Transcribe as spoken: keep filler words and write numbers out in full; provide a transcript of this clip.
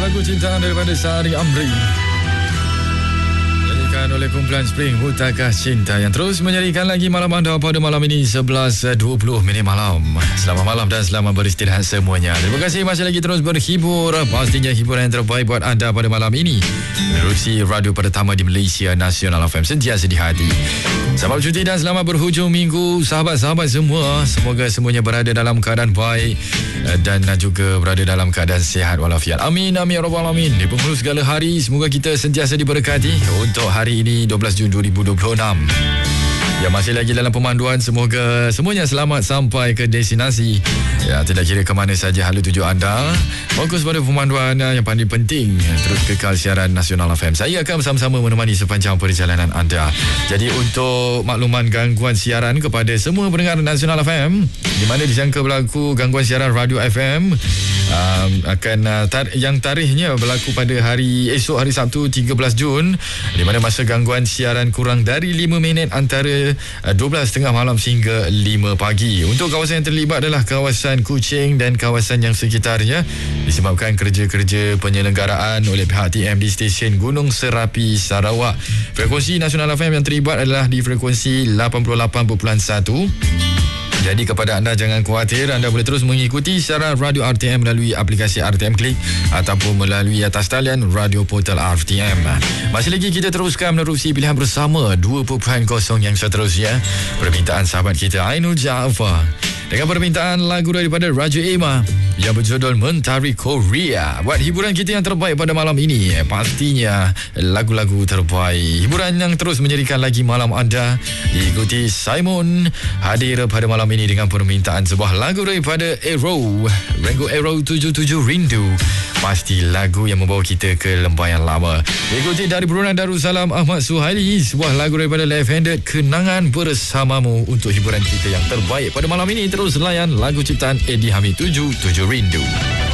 lagu cintaan daripada Sari Amri, nyanyikan oleh kumpulan Spring, Hutakah Cinta, yang terus menyanyikan lagi malam anda pada malam ini sebelas dua puluh minit malam. Selamat malam dan selamat beristirahat semuanya. Terima kasih masih lagi terus berhibur. Pastinya hiburan yang terbaik buat anda pada malam ini menerusi radio pertama di Malaysia, Nasional F M, sentiasa di hati. Selamat cuti dan selamat berhujung minggu sahabat-sahabat semua. Semoga semuanya berada dalam keadaan baik dan juga berada dalam keadaan sihat walafiat. Amin, amin, ya rabbal alamin. Di penghulu segala hari, semoga kita sentiasa diberkati. Untuk hari ini dua belas Jun dua ribu dua puluh enam, yang masih lagi dalam pemanduan, semoga semuanya selamat sampai ke destinasi. Ya, tidak kira ke mana saja halu tuju anda, fokus pada pemanduan yang paling penting. Terus kekal siaran Nasional F M. Saya akan bersama-sama menemani sepanjang perjalanan anda. Jadi untuk makluman gangguan siaran kepada semua pendengar Nasional F M, di mana disangka berlaku gangguan siaran radio F M, um, akan uh, tar- yang tarikhnya berlaku pada hari esok, hari Sabtu tiga belas Jun, di mana masa gangguan siaran kurang dari lima minit antara dua belas tiga puluh malam sehingga lima pagi. Untuk kawasan yang terlibat adalah kawasan Kuching dan kawasan yang sekitarnya, disebabkan kerja-kerja penyelenggaraan oleh pihak T M di stesen Gunung Serapi, Sarawak. Frekuensi Nasional F M yang terlibat adalah di frekuensi lapan puluh lapan perpuluhan satu. Jadi kepada anda, jangan khawatir, anda boleh terus mengikuti siaran radio R T M melalui aplikasi R T M Click ataupun melalui atas talian radio portal R T M. Masih lagi kita teruskan menerusi pilihan bersama dua titik kosong yang seterusnya, permintaan sahabat kita Ainul Jaafar dengan permintaan lagu daripada Raja Emma yang berjudul Mentari Korea. Buat hiburan kita yang terbaik pada malam ini, pastinya lagu-lagu terbaik, hiburan yang terus menjadikan lagi malam anda. Diikuti Simon hadir pada malam ini dengan permintaan sebuah lagu daripada Arrow, Rango Arrow tujuh tujuh Rindu. Pasti lagu yang membawa kita ke lembayan lama. Diikuti dari Brunei Darussalam Ahmad Suhaili, sebuah lagu daripada Left Handed, Kenangan Bersamamu. Untuk hiburan kita yang terbaik pada malam ini, terus layan lagu ciptaan Eddie Hamid tujuh tujuh Rindu.